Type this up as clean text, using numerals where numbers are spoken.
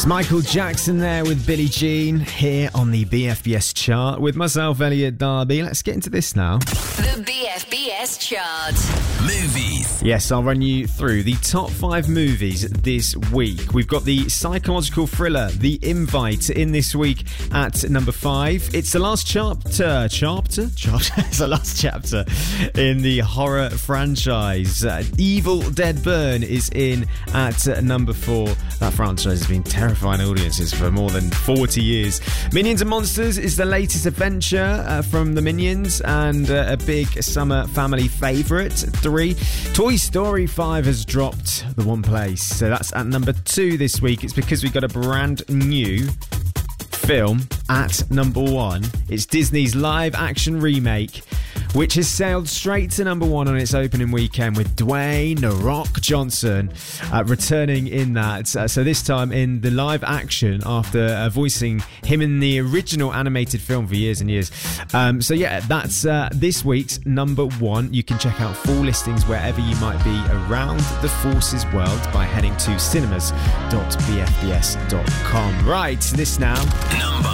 Michael Jackson there with Billie Jean here on the BFBS chart with myself, Elliot Darby. Let's get into this now. The BFBS chart. Movies. Yes, I'll run you through the top 5 movies this week. We've got the psychological thriller The Invite in this week at number 5. It's the last chapter. It's the last chapter in the horror franchise. Evil Dead Burn is in at number 4. That franchise has been terrifying audiences for more than 40 years. Minions and Monsters is the latest adventure from the Minions and a big summer family favourite. 3. Toy Story 5 has dropped the one place, so that's at number 2 this week. It's because we got a brand new film at number 1. It's Disney's live action remake, which has sailed straight to number 1 on its opening weekend with Dwayne "The Rock" Johnson returning in that. So this time in the live action after voicing him in the original animated film for years and years. So yeah, that's this week's number 1. You can check out full listings wherever you might be around the Forces world by heading to cinemas.bfbs.com. Right, this now. Number